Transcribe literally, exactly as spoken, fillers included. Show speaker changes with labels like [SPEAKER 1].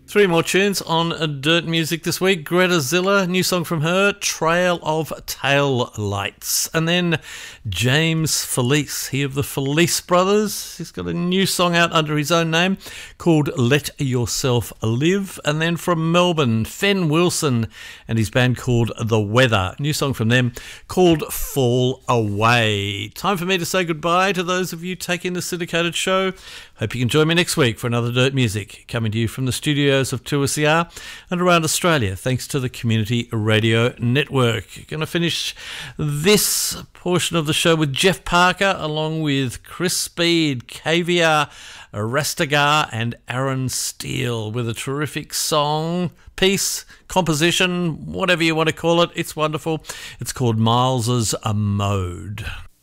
[SPEAKER 1] Three more tunes on Dirt Music this week. Greta Zilla, new song from her, Trail of Tail Lights. And then James Felice, he of the Felice Brothers. He's got a new song out under his own name called Let Yourself Live. And then from Melbourne, Fen Wilson and his band called The Weather. New song from them called Fall Away. Time for me to say goodbye to those of you taking the syndicated show. Hope you can join me next week for another Dirt Music, coming to you from the studios of two S E R and around Australia, thanks to the Community Radio Network. Going to finish this portion of the show with Jeff Parker, along with Chris Speed, Caviar, Rastagar and Aaron Steele, with a terrific song, piece, composition, whatever you want to call it. It's wonderful. It's called Miles's A Mode.